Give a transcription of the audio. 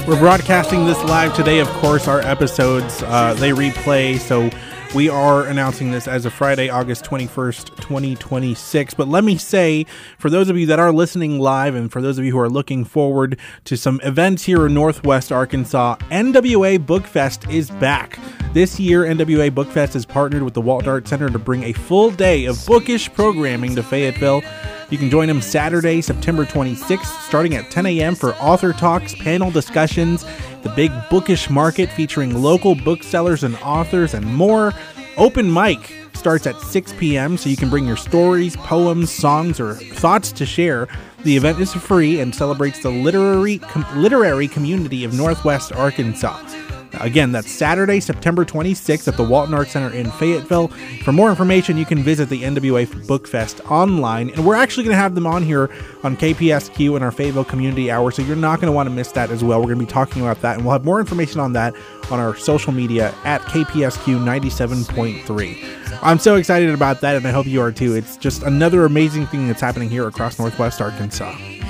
We're broadcasting this live today. Of course, our episodes, they replay, so we are announcing this as of Friday, August 21st, 2026. But let me say, for those of you that are listening live and for those of you who are looking forward to some events here in Northwest Arkansas, NWA Bookfest is back. This year, NWA Bookfest has partnered with the Walton Arts Center to bring a full day of bookish programming to Fayetteville. You can join them Saturday, September 26th, starting at 10 a.m. for author talks, panel discussions, the big bookish market featuring local booksellers and authors, and more. Open mic starts at 6 p.m., so you can bring your stories, poems, songs, or thoughts to share. The event is free and celebrates the literary community of Northwest Arkansas. Again, that's Saturday, September 26th at the Walton Arts Center in Fayetteville. For more information, you can visit the NWA Bookfest online. And we're actually going to have them on here on KPSQ in our Fayetteville Community Hour, so you're not going to want to miss that as well. We're going to be talking about that, and we'll have more information on that on our social media at KPSQ 97.3. I'm so excited about that, and I hope you are too. It's just another amazing thing that's happening here across Northwest Arkansas.